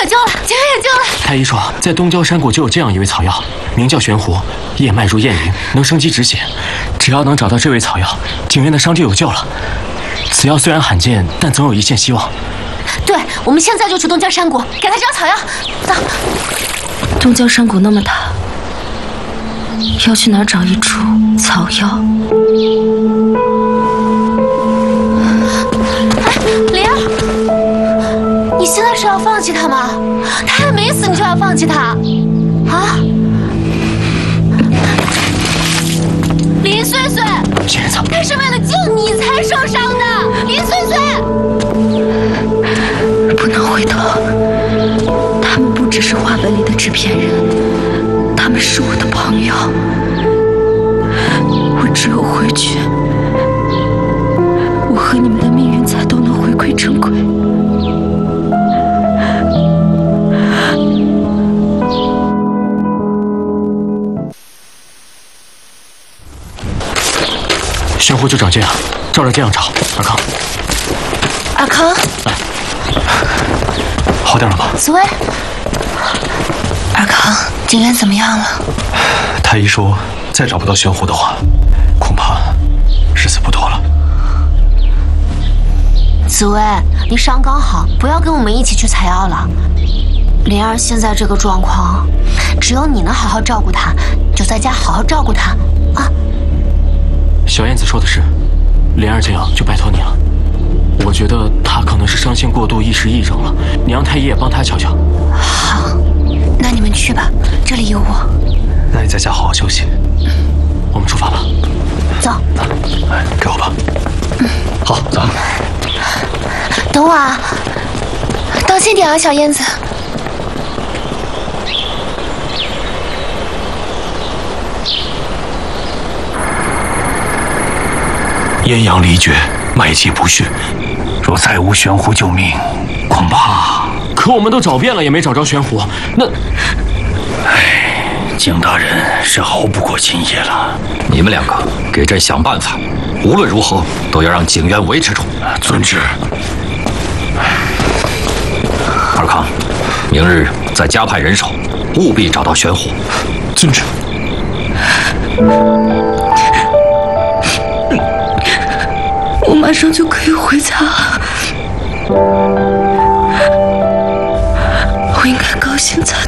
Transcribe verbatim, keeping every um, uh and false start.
救了，解元也救了。 太医说，在东郊山谷就有这样一味草药，名叫玄狐，叶脉如燕云，能生肌止血。只要能找到这味草药，景元的伤就有救了。此药虽然罕见，但总有一线希望。 对，我们现在就去东郊山谷，给他找草药。走。 东郊山谷那么大，要去哪儿找一株草药？ 哎，灵儿，你现在是要放弃他吗？他还没死，你就要放弃他？啊？林碎碎， 仙人掌， 他是为了救你才受伤的，林碎碎。 不能回头，他们不只是画本里的纸片人，他们是我的朋友。我只有回去，我和你们的命运才都能回归正轨。 玄狐就长这样，照着这样找。尔康， 阿康， 来，好点了吧？ 紫薇， 尔康，景元怎么样了？ 太医说，再找不到玄狐的话，恐怕日子不多了。 紫薇，你伤刚好，不要跟我们一起去采药了。灵儿现在这个状况，只有你能好好照顾她，就在家好好照顾她啊。 小燕子说的是，灵儿这样就拜托你了。我觉得她可能是伤心过度，一时癔症了。你让太医也帮她瞧瞧。 好，那你们去吧，这里有我。 那你在家好好休息。我们出发吧。 走。 哎，给我吧。 嗯， 好，走。 等我啊，当心点啊，小燕子。 阴阳离绝，脉气不续，若再无玄狐救命，恐怕…… 可我们都找遍了，也没找着玄狐。那…… 唉，景大人是熬不过今夜了。 你们两个给朕想办法，无论如何都要让景元维持住。 遵旨。 尔康，明日再加派人手，务必找到玄狐。 遵旨。 我马上就可以回家了，我应该高兴才